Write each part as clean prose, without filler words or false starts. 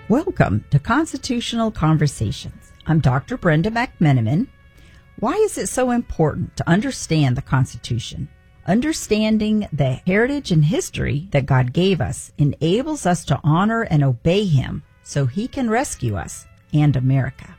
Welcome to Constitutional Conversations. I'm Dr. Brenda McMenamin. Why is it so important to understand the Constitution? Understanding the heritage and history that God gave us enables us to honor and obey Him so He can rescue us and America.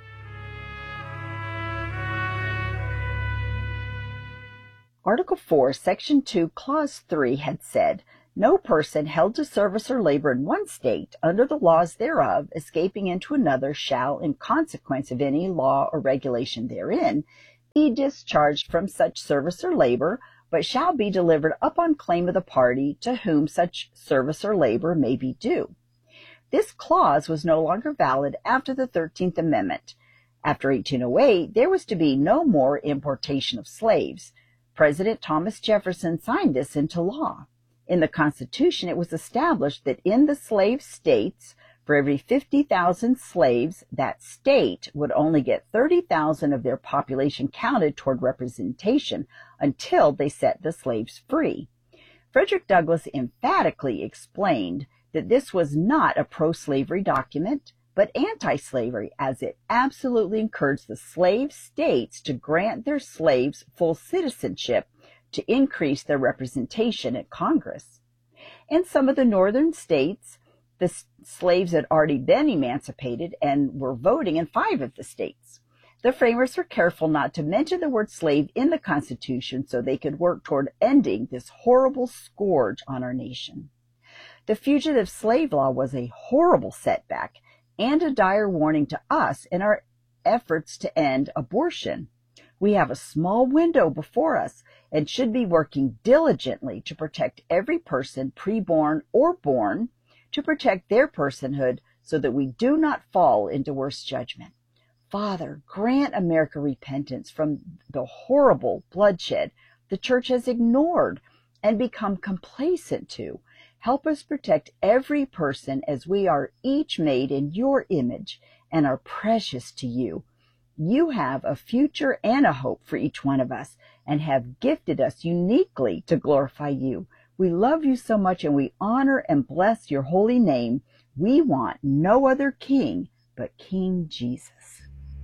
Article 4, Section 2, Clause 3 had said, "No person held to service or labor in one state under the laws thereof, escaping into another, shall, in consequence of any law or regulation therein, be discharged from such service or labor, but shall be delivered up on claim of the party to whom such service or labor may be due." This clause was no longer valid after the 13th Amendment. After 1808, there was to be no more importation of slaves. President Thomas Jefferson signed this into law. In the Constitution, it was established that in the slave states, for every 50,000 slaves, that state would only get 30,000 of their population counted toward representation until they set the slaves free. Frederick Douglass emphatically explained that this was not a pro-slavery document, but anti-slavery, as it absolutely encouraged the slave states to grant their slaves full citizenship to increase their representation at Congress. In some of the northern states, the slaves had already been emancipated and were voting in 5 of the states. The framers were careful not to mention the word slave in the Constitution so they could work toward ending this horrible scourge on our nation. The fugitive slave law was a horrible setback and a dire warning to us in our efforts to end abortion. We have a small window before us and should be working diligently to protect every person, preborn or born, to protect their personhood so that we do not fall into worse judgment. Father, grant America repentance from the horrible bloodshed the church has ignored and become complacent to. Help us protect every person as we are each made in your image and are precious to you. You have a future and a hope for each one of us and have gifted us uniquely to glorify you. We love you so much and we honor and bless your holy name. We want no other king but King Jesus.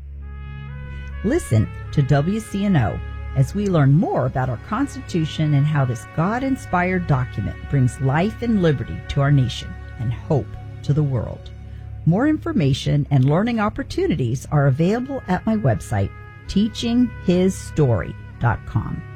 Listen to WCNO as we learn more about our Constitution and how this God-inspired document brings life and liberty to our nation and hope to the world. More information and learning opportunities are available at my website, teachinghisstory.com.